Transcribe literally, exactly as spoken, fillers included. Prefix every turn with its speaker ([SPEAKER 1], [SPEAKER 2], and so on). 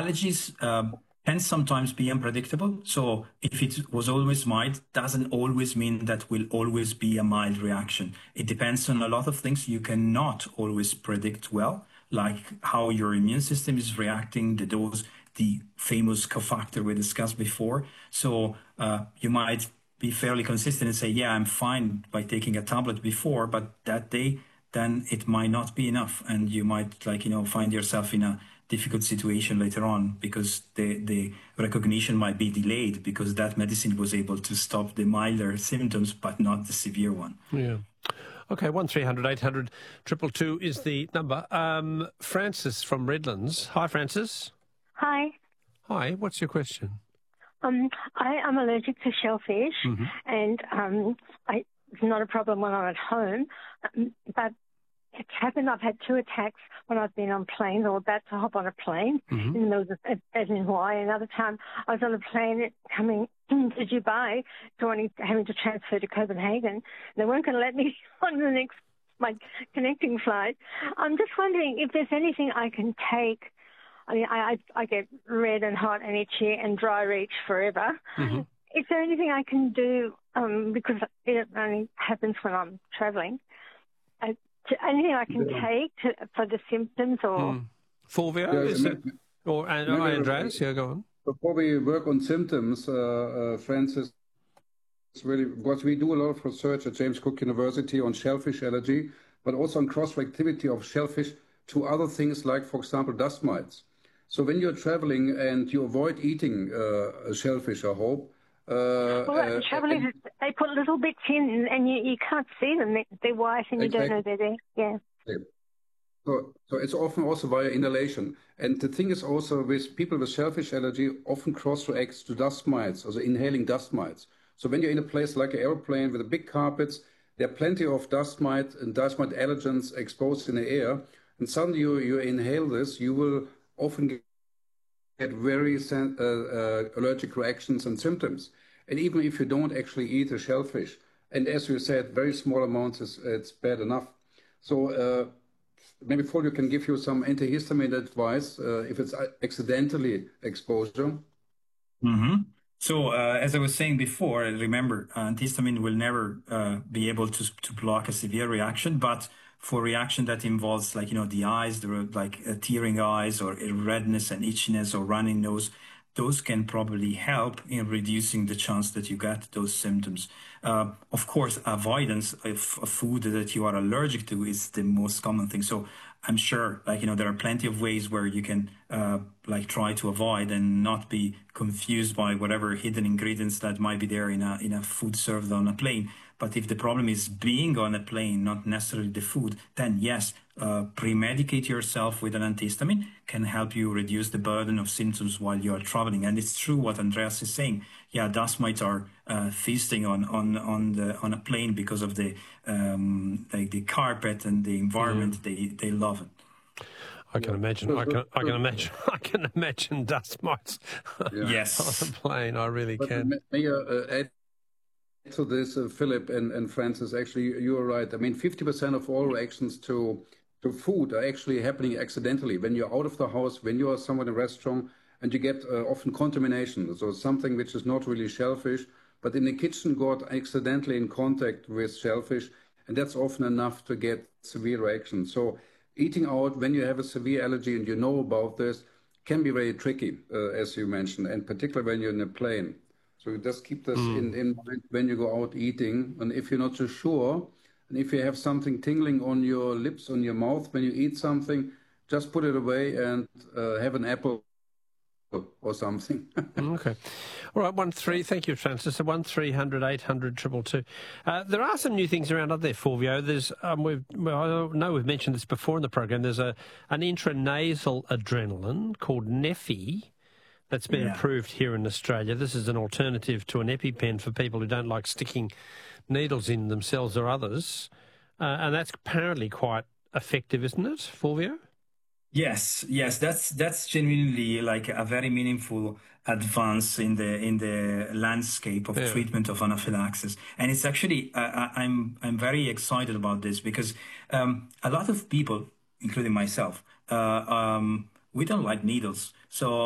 [SPEAKER 1] allergies um, can sometimes be unpredictable. So if it was always mild, doesn't always mean that will always be a mild reaction. It depends on a lot of things you cannot always predict well, like how your immune system is reacting, the dose, the famous cofactor we discussed before. So uh, you might be fairly consistent and say, yeah, I'm fine by taking a tablet before, but that day, then it might not be enough. And you might like, you know, find yourself in a difficult situation later on because the, the recognition might be delayed because that medicine was able to stop the milder symptoms, but not the severe one.
[SPEAKER 2] Yeah. Okay, one three hundred eight hundred two two two is the number. Um, Francis from Redlands. Hi, Francis.
[SPEAKER 3] Hi.
[SPEAKER 2] Hi, what's your question?
[SPEAKER 3] Um, I am allergic to shellfish,
[SPEAKER 2] Mm-hmm.
[SPEAKER 3] and um, I, it's not a problem when I'm at home, um, but it's happened I've had two attacks when I've been on planes or about to hop on a plane
[SPEAKER 2] Mm-hmm.
[SPEAKER 3] in the middle of, as in Hawaii. Another time I was on a plane coming to Dubai, joining, having to transfer to Copenhagen. They weren't going to let me on the next, my connecting flight. I'm just wondering if there's anything I can take. I mean, I, I, I get red and hot and itchy and dry reach forever.
[SPEAKER 2] Mm-hmm.
[SPEAKER 3] Is there anything I can do, um, because it only happens when I'm travelling, uh, to, anything I can
[SPEAKER 4] Yeah.
[SPEAKER 3] take to, for the symptoms or...
[SPEAKER 2] Mm. Fulvio,
[SPEAKER 4] Yeah,
[SPEAKER 2] is
[SPEAKER 4] I
[SPEAKER 2] it?
[SPEAKER 4] mean,
[SPEAKER 2] Or and,
[SPEAKER 4] no, no, no,
[SPEAKER 2] Andreas, yeah, go on.
[SPEAKER 4] Before we work on symptoms, uh, uh, Francis, it's really because we do a lot of research at James Cook University on shellfish allergy, but also on cross-reactivity of shellfish to other things like, for example, dust mites. So when you're traveling and you avoid eating uh, a shellfish, I hope. Uh,
[SPEAKER 3] Well,
[SPEAKER 4] uh,
[SPEAKER 3] the trouble
[SPEAKER 4] and-
[SPEAKER 3] is, they put little bits in and you, you can't see them. They, they're white and you don't know
[SPEAKER 4] Exactly.
[SPEAKER 3] they're there. Yeah.
[SPEAKER 4] So, so it's often also via inhalation. And the thing is also with people with shellfish allergy often cross-reacts to dust mites, also inhaling dust mites. So when you're in a place like an airplane with the big carpets, there are plenty of dust mite and dust mite allergens exposed in the air. And suddenly you, you inhale this, you will often get get very sen- uh, uh, allergic reactions and symptoms. And even if you don't actually eat a shellfish, and as you said, very small amounts is it's bad enough. So uh, maybe Folio can give you some antihistamine advice uh, if it's accidentally exposure.
[SPEAKER 1] hmm So, uh, as I was saying before, remember, antihistamine will never uh, be able to to block a severe reaction, but for reaction that involves, like, you know, the eyes, the like uh, tearing eyes or redness and itchiness or running nose, those can probably help in reducing the chance that you get those symptoms. Uh, of course, avoidance of a food that you are allergic to is the most common thing. So I'm sure, like, you know, there are plenty of ways where you can, uh, like, try to avoid and not be confused by whatever hidden ingredients that might be there in a, in a food served on a plane. But if the problem is being on a plane, not necessarily the food, then yes, uh, pre-medicate yourself with an antihistamine can help you reduce the burden of symptoms while you are traveling. And it's true what Andreas is saying. Yeah, dust mites are uh, feasting on on on the on a plane because of the um, like the carpet and the environment.
[SPEAKER 2] Mm.
[SPEAKER 1] They they love it.
[SPEAKER 2] I can
[SPEAKER 4] Yeah.
[SPEAKER 2] imagine.
[SPEAKER 4] So-
[SPEAKER 2] I can.
[SPEAKER 4] so-
[SPEAKER 2] I can imagine. I can imagine dust mites
[SPEAKER 4] Yeah.
[SPEAKER 2] on
[SPEAKER 1] Yes.
[SPEAKER 2] a plane. I really
[SPEAKER 4] But
[SPEAKER 2] can.
[SPEAKER 4] may may I uh, add to this, uh, Philip and, and Francis? Actually, you are right. I mean, fifty percent of all reactions to to food are actually happening accidentally. When you're out of the house, when you are somewhere in a restaurant, and you get uh, often contamination. So something which is not really shellfish, but in the kitchen got accidentally in contact with shellfish, and that's often enough to get severe reactions. So eating out when you have a severe allergy and you know about this can be very tricky, uh, as you mentioned, and particularly when you're in a plane. So just keep this
[SPEAKER 2] Mm.
[SPEAKER 4] in, in mind when you go out eating. And if you're not so sure, and if you have something tingling on your lips, on your mouth when you eat something, just put it away and uh, have an apple or something.
[SPEAKER 2] Okay. All right, one three. Thank you, Francis. So one three hundred eight hundred two two two. Uh, there are some new things around, aren't there, Fulvio? There's, um, we've, well, I know we've mentioned this before in the program. There's a an intranasal adrenaline called Neffy that's been
[SPEAKER 1] Yeah.
[SPEAKER 2] approved here in Australia. This is an alternative to an EpiPen for people who don't like sticking needles in themselves or others, uh, and that's apparently quite effective, isn't it, Fulvio?
[SPEAKER 1] Yes, yes, that's that's genuinely like a very meaningful advance in the in the landscape of
[SPEAKER 2] Yeah.
[SPEAKER 1] treatment of anaphylaxis, and it's actually uh, I- I'm I'm very excited about this because um, a lot of people, including myself, uh, um, we don't like needles, so.